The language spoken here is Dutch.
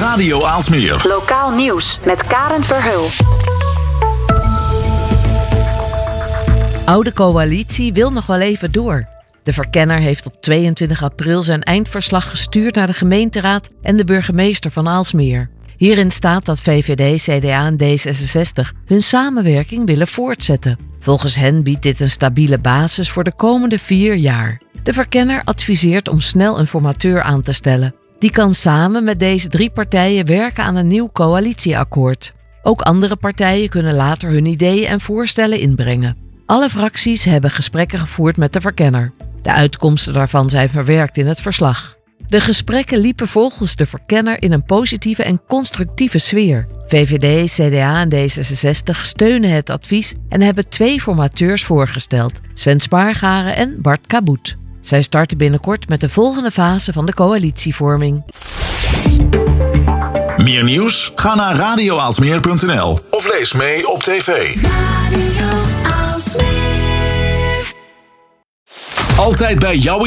Radio Aalsmeer. Lokaal nieuws met Karen Verheul. Oude coalitie wil nog wel even door. De verkenner heeft op 22 april zijn eindverslag gestuurd naar de gemeenteraad en de burgemeester van Aalsmeer. Hierin staat dat VVD, CDA en D66 hun samenwerking willen voortzetten. Volgens hen biedt dit een stabiele basis voor de komende 4 jaar. De verkenner adviseert om snel een formateur aan te stellen. Die kan samen met deze 3 partijen werken aan een nieuw coalitieakkoord. Ook andere partijen kunnen later hun ideeën en voorstellen inbrengen. Alle fracties hebben gesprekken gevoerd met de verkenner. De uitkomsten daarvan zijn verwerkt in het verslag. De gesprekken liepen volgens de verkenner in een positieve en constructieve sfeer. VVD, CDA en D66 steunen het advies en hebben 2 formateurs voorgesteld: Sven Spaargaren en Bart Kaboet. Zij starten binnenkort met de volgende fase van de coalitievorming. Meer nieuws? Ga naar radioaalsmeer.nl of lees mee op tv. Radio Aalsmeer. Altijd bij jou